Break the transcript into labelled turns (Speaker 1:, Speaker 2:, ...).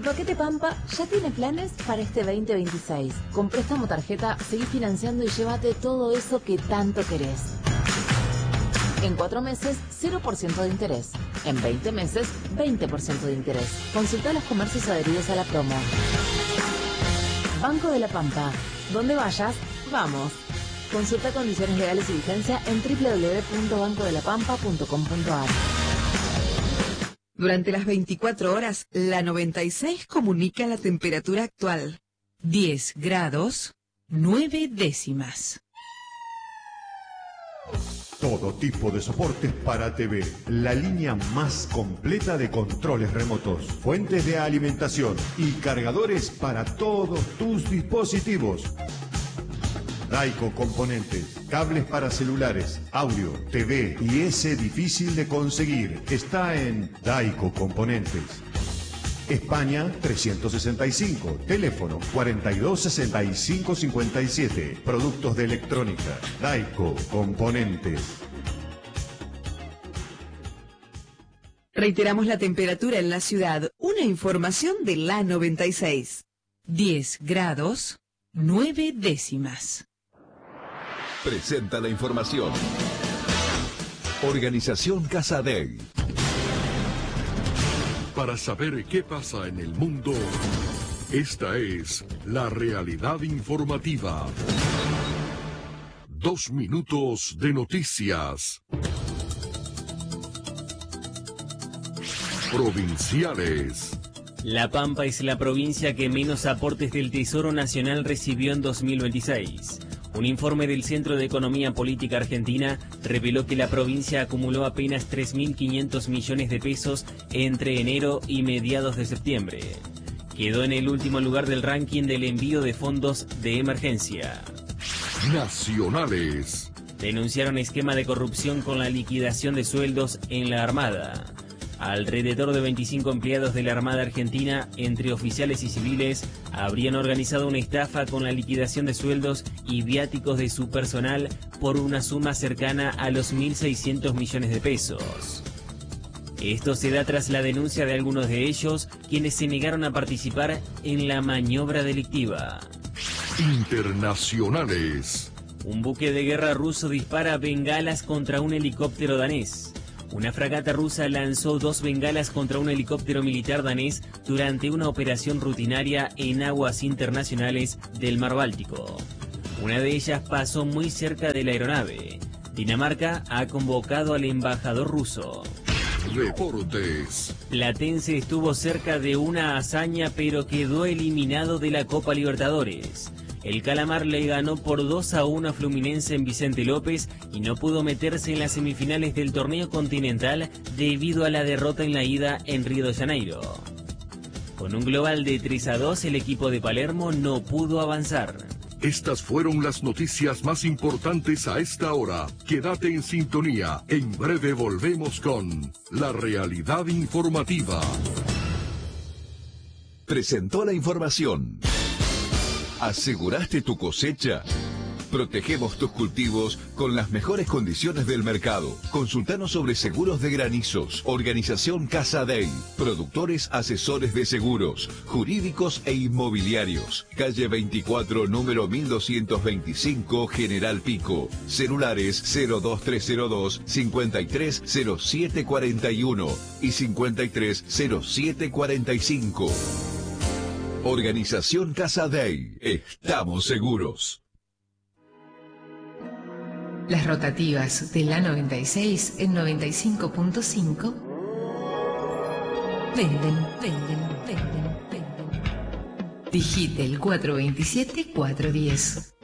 Speaker 1: Paquete Pampa ya tiene planes para este 2026. Con préstamo tarjeta, seguí financiando y llévate todo eso que tanto querés. En 4 meses, 0% de interés. En 20 meses, 20% de interés. Consulta los comercios adheridos a la promo. Banco de la Pampa. Donde vayas, vamos. Consulta condiciones legales y vigencia en www.bancodelapampa.com.ar.
Speaker 2: Durante las 24 horas, la 96 comunica la temperatura actual. 10 grados, 9 décimas.
Speaker 3: Todo tipo de soportes para TV. La línea más completa de controles remotos, fuentes de alimentación y cargadores para todos tus dispositivos. Daico Componentes, cables para celulares, audio, TV y ese difícil de conseguir. Está en Daico Componentes. España 365, teléfono 426557. Productos de electrónica, Daico Componentes.
Speaker 2: Reiteramos la temperatura en la ciudad. Una información de la 96. 10 grados, 9 décimas.
Speaker 4: Presenta la información. Organización Casa Dei.
Speaker 5: Para saber qué pasa en el mundo, esta es la realidad informativa. 2 minutos de noticias. Provinciales.
Speaker 6: La Pampa es la provincia que menos aportes del Tesoro Nacional recibió en 2026. Un informe del Centro de Economía Política Argentina reveló que la provincia acumuló apenas 3.500 millones de pesos entre enero y mediados de septiembre. Quedó en el último lugar del ranking del envío de fondos de emergencia.
Speaker 5: Nacionales.
Speaker 6: Denunciaron esquema de corrupción con la liquidación de sueldos en la Armada. Alrededor de 25 empleados de la Armada Argentina, entre oficiales y civiles, habrían organizado una estafa con la liquidación de sueldos y viáticos de su personal por una suma cercana a los 1.600 millones de pesos. Esto se da tras la denuncia de algunos de ellos, quienes se negaron a participar en la maniobra delictiva.
Speaker 5: Internacionales.
Speaker 6: Un buque de guerra ruso dispara bengalas contra un helicóptero danés. Una fragata rusa lanzó 2 bengalas contra un helicóptero militar danés durante una operación rutinaria en aguas internacionales del Mar Báltico. Una de ellas pasó muy cerca de la aeronave. Dinamarca ha convocado al embajador ruso.
Speaker 5: Deportes.
Speaker 6: Platense estuvo cerca de una hazaña, pero quedó eliminado de la Copa Libertadores. El Calamar le ganó por 2-1 a Fluminense en Vicente López y no pudo meterse en las semifinales del torneo continental debido a la derrota en la ida en Río de Janeiro. Con un global de 3-2, el equipo de Palermo no pudo avanzar.
Speaker 5: Estas fueron las noticias más importantes a esta hora. Quédate en sintonía. En breve volvemos con la realidad informativa.
Speaker 4: Presentó la información. ¿Aseguraste tu cosecha? Protegemos tus cultivos con las mejores condiciones del mercado. Consultanos sobre seguros de granizos. Organización Casa Dei. Productores asesores de seguros, jurídicos e inmobiliarios. Calle 24, número 1225, General Pico. Celulares 02302 530741 y 530745. Organización Casa Dei. Estamos seguros.
Speaker 7: Las rotativas de la 96 en 95.5 venden. Digite el 427-410.